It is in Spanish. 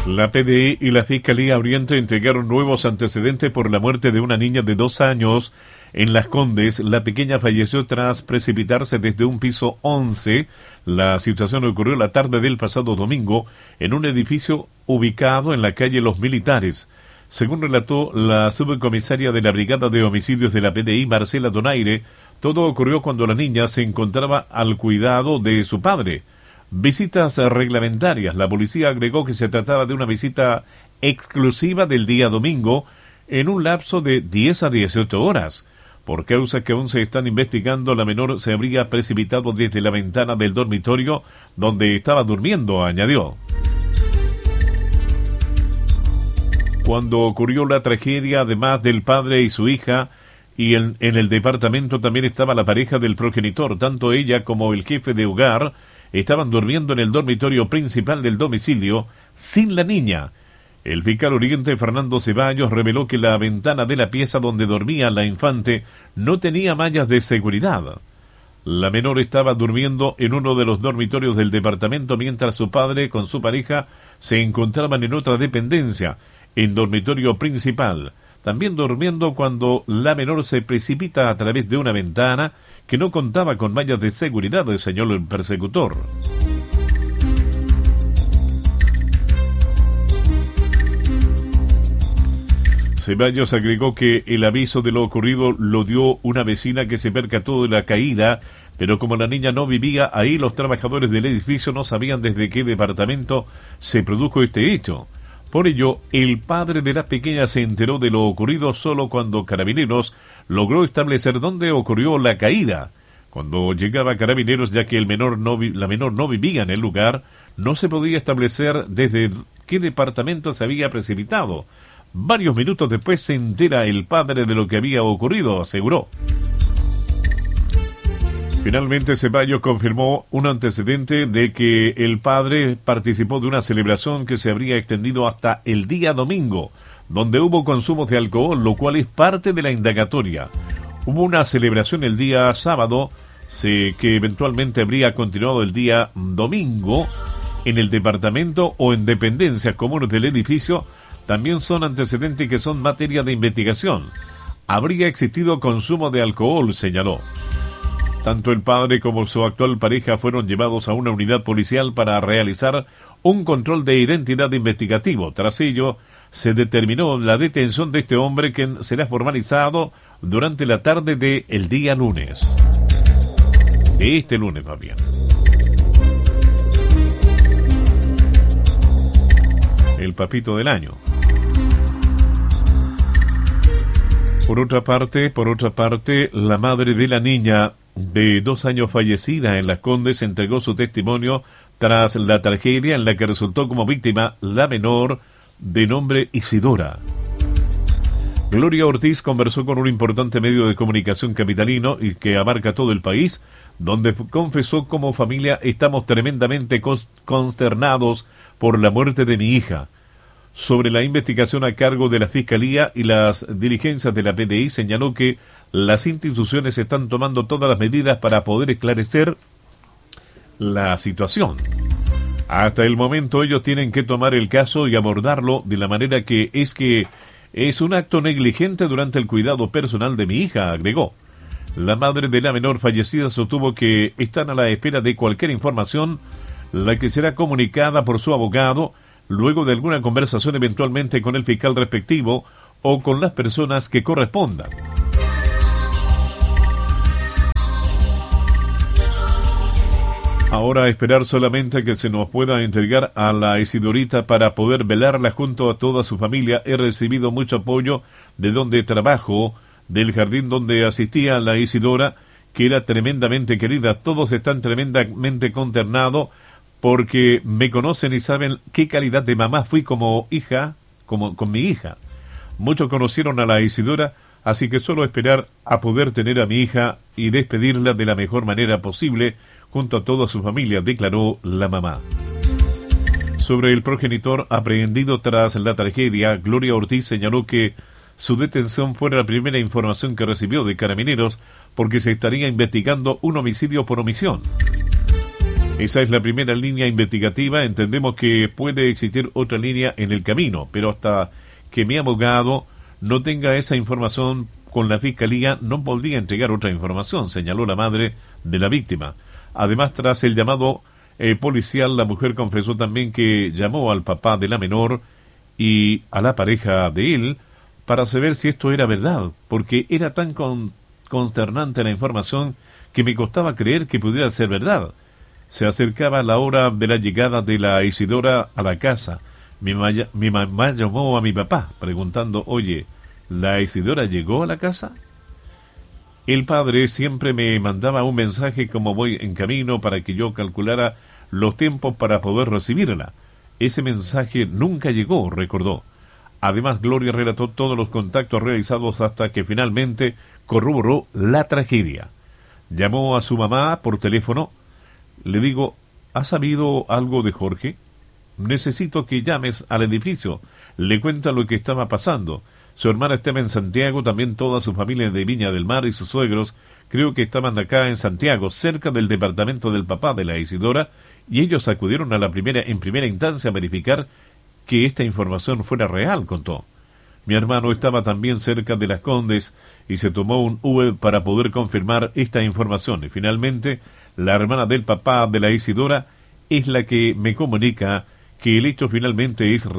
La PDI y la Fiscalía Oriente entregaron nuevos antecedentes por la muerte de una niña de 2 años en Las Condes. La pequeña falleció tras precipitarse desde un piso 11. La situación ocurrió la tarde del pasado domingo en un edificio ubicado en la calle Los Militares. Según relató la subcomisaria de la Brigada de Homicidios de la PDI, Marcela Donaire, todo ocurrió cuando la niña se encontraba al cuidado de su padre. Visitas reglamentarias. La policía agregó que se trataba de una visita exclusiva del día domingo en un lapso de 10 a 18 horas. Por causas que aún se están investigando, la menor se habría precipitado desde la ventana del dormitorio donde estaba durmiendo, añadió. Cuando ocurrió la tragedia, además del padre y su hija, y en el departamento también estaba la pareja del progenitor. Tanto ella como el jefe de hogar estaban durmiendo en el dormitorio principal del domicilio sin la niña. El fiscal Oriente Fernando Ceballos reveló que la ventana de la pieza donde dormía la infante no tenía mallas de seguridad. La menor estaba durmiendo en uno de los dormitorios del departamento mientras su padre con su pareja se encontraban en otra dependencia, en dormitorio principal, también durmiendo cuando la menor se precipita a través de una ventana que no contaba con mallas de seguridad, señaló el persecutor. Ceballos agregó que el aviso de lo ocurrido lo dio una vecina que se percató de la caída, pero como la niña no vivía ahí, los trabajadores del edificio no sabían desde qué departamento se produjo este hecho. Por ello, el padre de la pequeña se enteró de lo ocurrido solo cuando Carabineros logró establecer dónde ocurrió la caída. Cuando llegaba Carabineros, ya que la menor no vivía en el lugar, no se podía establecer desde qué departamento se había precipitado. Varios minutos después se entera el padre de lo que había ocurrido, aseguró. Finalmente, Ceballos confirmó un antecedente de que el padre participó de una celebración que se habría extendido hasta el día domingo, donde hubo consumo de alcohol, lo cual es parte de la indagatoria. Hubo una celebración el día sábado, que eventualmente habría continuado el día domingo en el departamento o en dependencias comunes del edificio. También son antecedentes que son materia de investigación. Habría existido consumo de alcohol, señaló. Tanto el padre como su actual pareja fueron llevados a una unidad policial para realizar un control de identidad investigativo. Tras ello, se determinó la detención de este hombre, quien será formalizado durante la tarde del día lunes. De este lunes, más bien. El papito del año. Por otra parte, la madre de la niña de 2 años fallecida en Las Condes entregó su testimonio tras la tragedia en la que resultó como víctima la menor de nombre Isidora. Gloria Ortiz conversó con un importante medio de comunicación capitalino y que abarca todo el país, donde confesó: como familia estamos tremendamente consternados por la muerte de mi hija. Sobre la investigación a cargo de la Fiscalía y las diligencias de la PDI, señaló que las instituciones están tomando todas las medidas para poder esclarecer la situación. Hasta el momento ellos tienen que tomar el caso y abordarlo de la manera que es un acto negligente durante el cuidado personal de mi hija, agregó. La madre de la menor fallecida sostuvo que están a la espera de cualquier información, la que será comunicada por su abogado, luego de alguna conversación eventualmente con el fiscal respectivo o con las personas que correspondan. Ahora esperar solamente que se nos pueda entregar a la Isidorita para poder velarla junto a toda su familia. He recibido mucho apoyo de donde trabajo, del jardín donde asistía la Isidora, que era tremendamente querida. Todos están tremendamente consternados porque me conocen y saben qué calidad de mamá fui como hija, con mi hija. Muchos conocieron a la Isidora, así que solo esperar a poder tener a mi hija y despedirla de la mejor manera posible junto a toda su familia, declaró la mamá. Sobre el progenitor aprehendido tras la tragedia, Gloria Ortiz señaló que su detención fue la primera información que recibió de Carabineros porque se estaría investigando un homicidio por omisión. Esa es la primera línea investigativa. Entendemos que puede existir otra línea en el camino, pero hasta que mi abogado no tenga esa información con la fiscalía, no podría entregar otra información, señaló la madre de la víctima. Además, tras el llamado policial, la mujer confesó también que llamó al papá de la menor y a la pareja de él para saber si esto era verdad, porque era tan consternante la información que me costaba creer que pudiera ser verdad. Se acercaba la hora de la llegada de la Isidora a la casa. Mi mamá llamó a mi papá preguntando, oye, ¿la Isidora llegó a la casa? El padre siempre me mandaba un mensaje como voy en camino para que yo calculara los tiempos para poder recibirla. Ese mensaje nunca llegó, recordó. Además, Gloria relató todos los contactos realizados hasta que finalmente corroboró la tragedia. Llamó a su mamá por teléfono. Le digo, ¿has sabido algo de Jorge? Necesito que llames al edificio. Le cuenta lo que estaba pasando. Su hermana estaba en Santiago, también toda su familia de Viña del Mar y sus suegros, creo que estaban acá en Santiago, cerca del departamento del papá de la Isidora, y ellos acudieron en primera instancia a verificar que esta información fuera real, contó. Mi hermano estaba también cerca de Las Condes y se tomó un Uber para poder confirmar esta información. Y finalmente, la hermana del papá de la Isidora es la que me comunica que el hecho finalmente es